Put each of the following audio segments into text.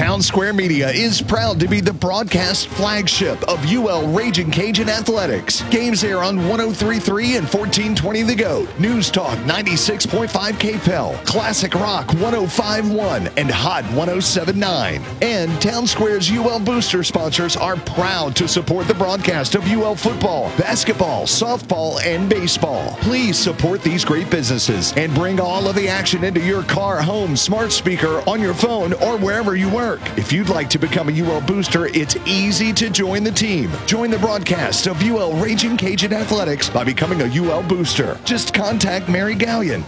Town Square Media is proud to be the broadcast flagship of UL Raging Cajun Athletics. Games air on 103.3 and 1420 The Goat, News Talk 96.5 KPEL, Classic Rock 105.1, and Hot 107.9. And Town Square's UL Booster sponsors are proud to support the broadcast of UL football, basketball, softball, and baseball. Please support these great businesses and bring all of the action into your car, home, smart speaker, on your phone, or wherever you work. If you'd like to become a UL Booster, it's easy to join the team. Join the broadcast of UL Raging Cajun Athletics by becoming a UL Booster. Just contact Mary Gallion,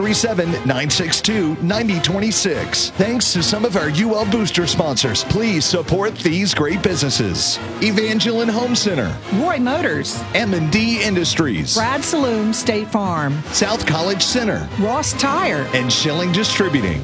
337-962-9026. Thanks to some of our UL Booster sponsors, please support these great businesses. Evangeline Home Center, Roy Motors, M&D Industries, Brad Saloon State Farm, South College Center, Ross Tire, and Schilling Distributing.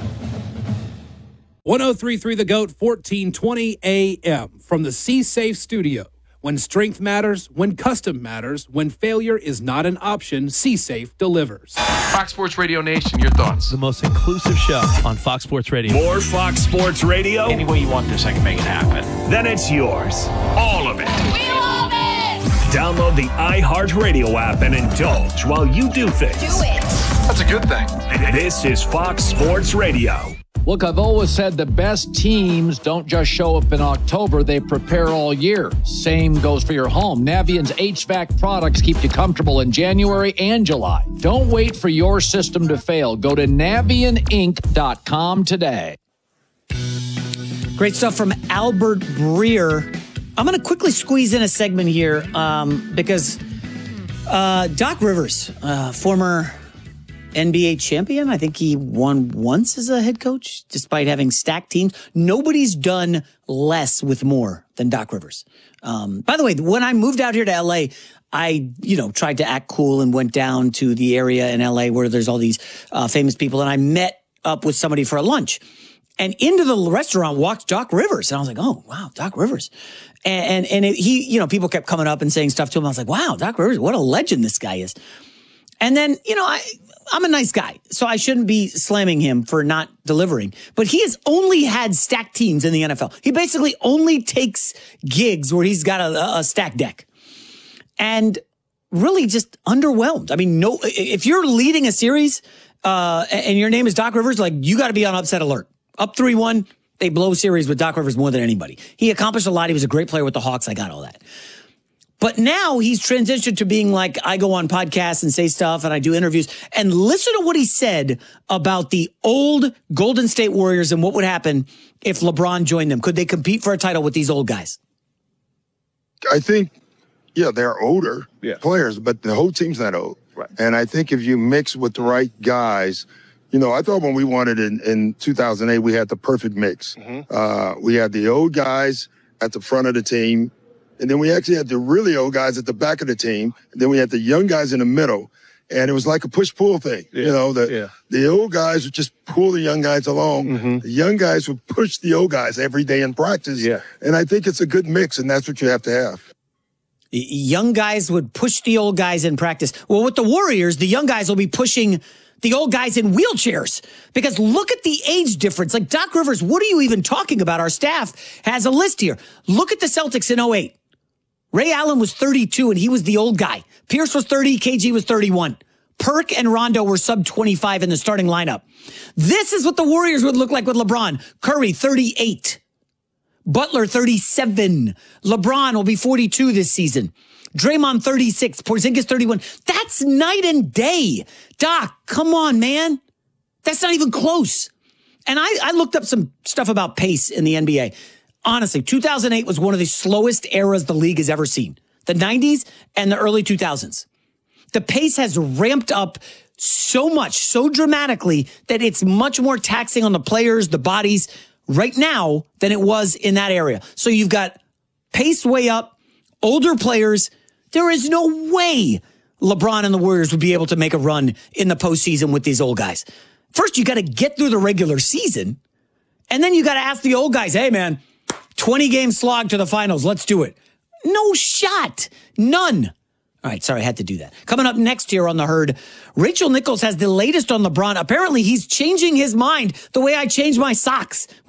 103.3 The Goat, 1420 AM from the C-Safe studio. When strength matters, when custom matters, when failure is not an option, C-Safe delivers. Fox Sports Radio Nation, your thoughts? The most inclusive show on Fox Sports Radio. More Fox Sports Radio? Any way you want this, I can make it happen. Then it's yours. All of it. We love it! Download the iHeartRadio app and indulge while you do things. Do it! That's a good thing. This is Fox Sports Radio. Look, I've always said the best teams don't just show up in October, they prepare all year. Same goes for your home. Navient's HVAC products keep you comfortable in January and July. Don't wait for your system to fail. Go to NavientInc.com today. Great stuff from Albert Breer. I'm going to quickly squeeze in a segment here because Doc Rivers, former NBA champion. I think he won once as a head coach, despite having stacked teams. Nobody's done less with more than Doc Rivers. By the way, when I moved out here to LA, I, tried to act cool and went down to the area in LA where there's all these famous people. And I met up with somebody for a lunch. And into the restaurant walked Doc Rivers. And I was like, oh, wow, Doc Rivers. And people kept coming up and saying stuff to him. I was like, wow, Doc Rivers, what a legend this guy is. And then, I'm a nice guy, so I shouldn't be slamming him for not delivering. But he has only had stacked teams in the NFL. He basically only takes gigs where he's got a stacked deck. And really just underwhelmed. I mean, if you're leading a series and your name is Doc Rivers, you got to be on upset alert. Up 3-1, they blow series with Doc Rivers more than anybody. He accomplished a lot. He was a great player with the Hawks. I got all that. But now he's transitioned to being like, I go on podcasts and say stuff and I do interviews. And listen to what he said about the old Golden State Warriors and what would happen if LeBron joined them. Could they compete for a title with these old guys? I think, they're older players, but the whole team's not old. Right. And I think if you mix with the right guys, I thought when we won it in 2008, we had the perfect mix. Mm-hmm. We had the old guys at the front of the team. And then we actually had the really old guys at the back of the team. And then we had the young guys in the middle. And it was like a push-pull thing. The old guys would just pull the young guys along. Mm-hmm. The young guys would push the old guys every day in practice. Yeah. And I think it's a good mix, and that's what you have to have. Young guys would push the old guys in practice. Well, with the Warriors, the young guys will be pushing the old guys in wheelchairs. Because look at the age difference. Like, Doc Rivers, what are you even talking about? Our staff has a list here. Look at the Celtics in 2008. Ray Allen was 32 and he was the old guy. Pierce was 30, KG was 31. Perk and Rondo were sub 25 in the starting lineup. This is what the Warriors would look like with LeBron. Curry, 38. Butler, 37. LeBron will be 42 this season. Draymond, 36. Porzingis, 31. That's night and day. Doc, come on, man. That's not even close. And I looked up some stuff about pace in the NBA. Honestly, 2008 was one of the slowest eras the league has ever seen. The 90s and the early 2000s. The pace has ramped up so much, so dramatically, that it's much more taxing on the players, the bodies right now than it was in that area. So you've got pace way up, older players. There is no way LeBron and the Warriors would be able to make a run in the postseason with these old guys. First, you got to get through the regular season. And then you got to ask the old guys, hey, man, 20-game slog to the finals. Let's do it. No shot. None. All right, sorry, I had to do that. Coming up next here on The Herd, Rachel Nichols has the latest on LeBron. Apparently, he's changing his mind the way I change my socks.